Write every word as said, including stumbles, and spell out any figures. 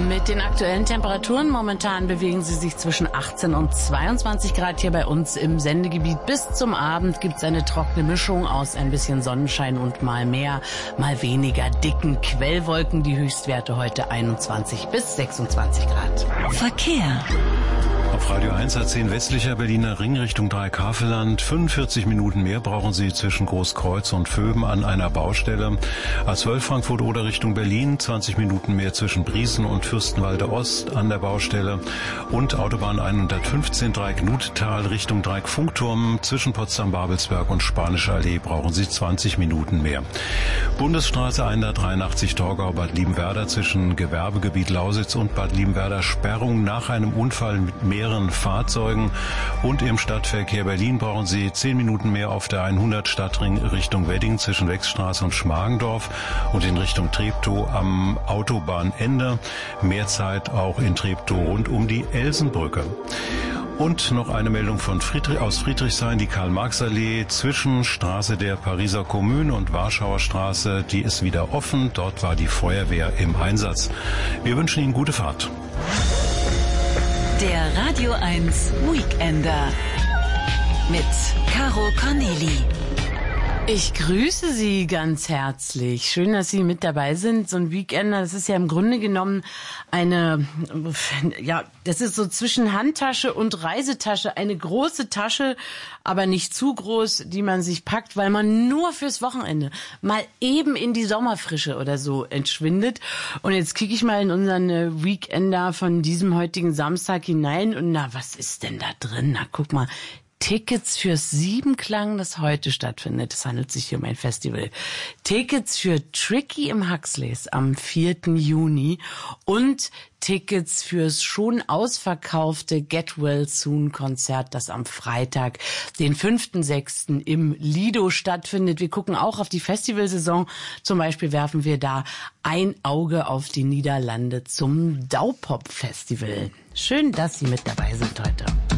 Mit den aktuellen Temperaturen momentan bewegen sie sich zwischen achtzehn und zweiundzwanzig Grad hier bei uns im Sendegebiet. Bis zum Abend gibt's eine trockene Mischung aus ein bisschen Sonnenschein und mal mehr, mal weniger dicken Quellwolken. Die Höchstwerte heute einundzwanzig bis sechsundzwanzig Grad. Verkehr. Auf Radio eins A zehn westlicher Berliner Ring Richtung Dreieck-Havelland. fünfundvierzig Minuten mehr brauchen Sie zwischen Großkreuz und Vöben an einer Baustelle. A zwölf Frankfurt-Oder Richtung Berlin. zwanzig Minuten mehr zwischen Briesen und Fürstenwalde Ost an der Baustelle. Und Autobahn hundertfünfzehn Dreieck-Nuttal Richtung Dreieck-Funkturm. Zwischen Potsdam-Babelsberg und Spanische Allee brauchen Sie zwanzig Minuten mehr. Bundesstraße hundertdreiundachtzig Torgau-Bad Liebenwerda zwischen Gewerbegebiet Lausitz und Bad Liebenwerda. Sperrung nach einem Unfall mit mehreren Fahrzeugen. Und im Stadtverkehr Berlin brauchen Sie zehn Minuten mehr auf der hundert Stadtring Richtung Wedding zwischen Wechstraße und Schmargendorf und in Richtung Treptow am Autobahnende. Mehr Zeit auch in Treptow rund um die Elsenbrücke. Und noch eine Meldung von Friedrich, aus Friedrichshain, die Karl-Marx-Allee zwischen Straße der Pariser Kommune und Warschauer Straße, die ist wieder offen. Dort war die Feuerwehr im Einsatz. Wir wünschen Ihnen gute Fahrt. Der Radio eins Weekender mit Caro Corneli. Ich grüße Sie ganz herzlich. Schön, dass Sie mit dabei sind. So ein Weekender, das ist ja im Grunde genommen eine, ja, das ist so zwischen Handtasche und Reisetasche eine große Tasche, aber nicht zu groß, die man sich packt, weil man nur fürs Wochenende mal eben in die Sommerfrische oder so entschwindet. Und jetzt kicke ich mal in unseren Weekender von diesem heutigen Samstag hinein und na, was ist denn da drin? Na, guck mal. Tickets fürs Siebenklang, das heute stattfindet. Es handelt sich hier um ein Festival. Tickets für Tricky im Huxleys am vierten Juni und Tickets fürs schon ausverkaufte Get Well Soon Konzert, das am Freitag, den fünften sechsten im Lido stattfindet. Wir gucken auch auf die Festivalsaison. Zum Beispiel werfen wir da ein Auge auf die Niederlande zum Daupop Festival. Schön, dass Sie mit dabei sind heute.